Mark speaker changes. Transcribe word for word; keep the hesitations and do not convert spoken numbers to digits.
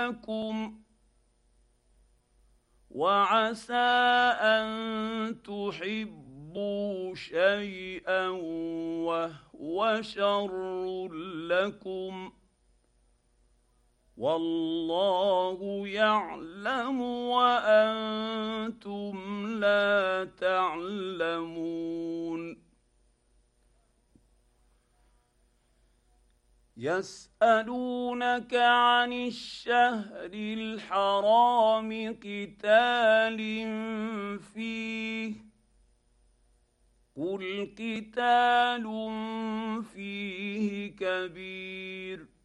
Speaker 1: لكم وعسى أن تحبوا شيئا وهو شر لكم والله يعلم وأنتم لا تعلمون. يسألونك عن الشهر الحرام قتال فيه قل قتال فيه كبير